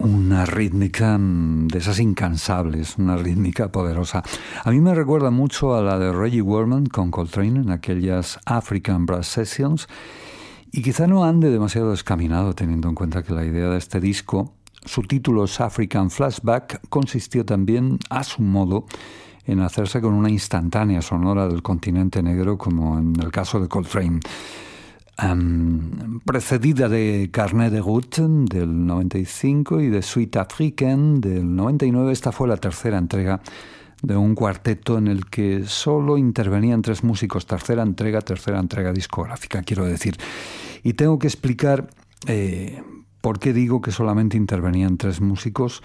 una rítmica de esas incansables, una rítmica poderosa. A mí me recuerda mucho a la de Reggie Workman con Coltrane en aquellas African Brass Sessions, y quizá no ande demasiado descaminado teniendo en cuenta que la idea de este disco, su título es African Flashback, consistió también a su modo en hacerse con una instantánea sonora del continente negro, como en el caso de Coltrane. Precedida de Carnet de Route del 95 y de Suite Africaine del 99, esta fue la tercera entrega de un cuarteto en el que solo intervenían 3 músicos, tercera entrega discográfica, quiero decir. Y tengo que explicar por qué digo que solamente intervenían 3 músicos,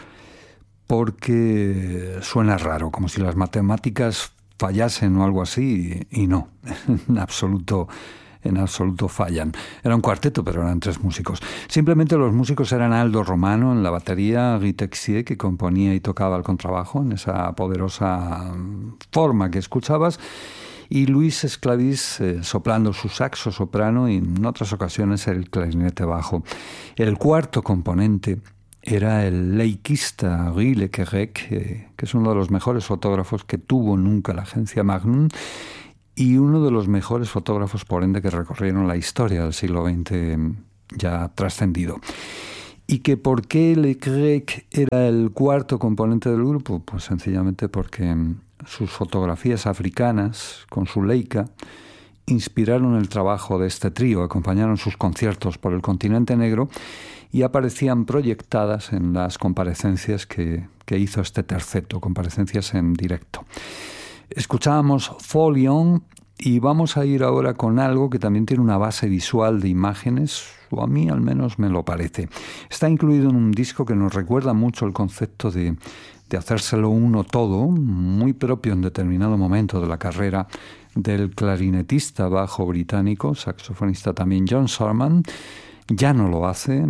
porque suena raro, como si las matemáticas fallasen o algo así, y no, en absoluto fallan. Era un cuarteto, pero eran 3 músicos. Simplemente los músicos eran Aldo Romano en la batería, Guy Texier, que componía y tocaba el contrabajo en esa poderosa forma que escuchabas, y Luis Esclavis soplando su saxo soprano y en otras ocasiones el clarinete bajo. El cuarto componente era el leiquista Guy Lequerec, que es uno de los mejores fotógrafos que tuvo nunca la agencia Magnum, y uno de los mejores fotógrafos, por ende, que recorrieron la historia del siglo XX ya trascendido. ¿Y que por qué Lequerec era el cuarto componente del grupo? Pues sencillamente porque sus fotografías africanas, con su Leica, inspiraron el trabajo de este trío, acompañaron sus conciertos por el continente negro y aparecían proyectadas en las comparecencias que hizo este terceto, comparecencias en directo. Escuchábamos Folion y vamos a ir ahora con algo que también tiene una base visual de imágenes, o a mí al menos me lo parece. Está incluido en un disco que nos recuerda mucho el concepto de hacérselo uno todo, muy propio en determinado momento de la carrera del clarinetista bajo británico, saxofonista también John Surman. Ya no lo hace,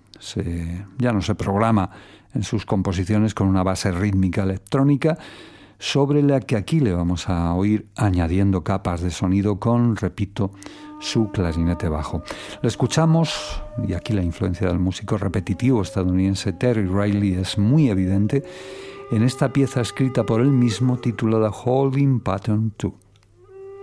ya no se programa en sus composiciones con una base rítmica electrónica, sobre la que aquí le vamos a oír añadiendo capas de sonido con, repito, su clarinete bajo. Lo escuchamos, y aquí la influencia del músico repetitivo estadounidense Terry Riley es muy evidente, en esta pieza escrita por él mismo titulada Holding Pattern 2.